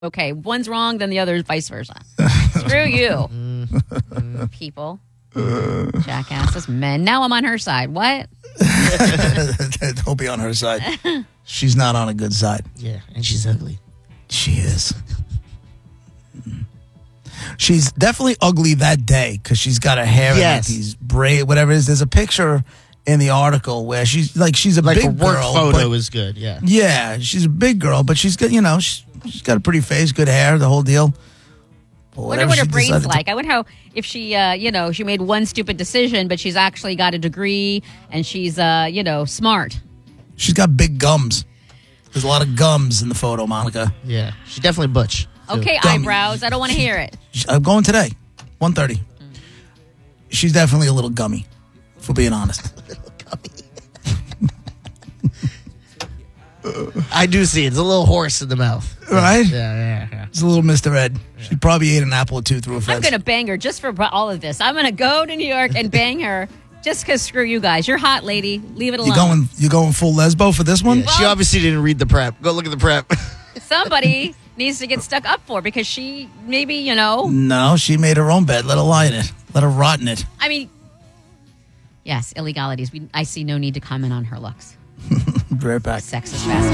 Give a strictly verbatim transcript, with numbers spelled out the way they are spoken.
okay, one's wrong, then the other is vice versa. Screw you, people. Jackasses, men. Now I'm on her side. What? Don't be on her side. She's not on a good side. Yeah, and she's ugly. She is. She's definitely ugly that day because she's got her hair Yes. in like these braid, whatever it is. There's a picture in the article where she's like she's a Like big a work girl, photo but- is good, yeah. Yeah, she's a big girl, but she's got you know she's, she's got a pretty face, good hair, the whole deal. But I wonder whatever what her she brain's decided to- like. I wonder how if she, uh, you know, she made one stupid decision, but she's actually got a degree and she's, uh, you know, smart. She's got big gums. There's a lot of gums in the photo, Monica. Yeah, she's definitely butch. too. Okay, Gummy. eyebrows. I don't want to hear it. I'm going today, one thirty. She's definitely a little gummy, for being honest. I do see it. It's a little horse in the mouth. Right? Yeah, yeah, yeah. It's a little Mister Ed. She probably ate an apple or two through a fence. I'm going to bang her just for all of this. I'm going to go to New York and bang her just because screw you guys. You're hot, lady. Leave it alone. You going? You going full lesbo for this one? Yeah, she obviously didn't read the prep. Go look at the prep. Somebody needs to get stuck up for because she maybe, you know. No, she made her own bed. Let her lie in it. Let her rot in it. I mean, yes, illegalities. We, I see no need to comment on her looks. Be right back. Sex is fascinating.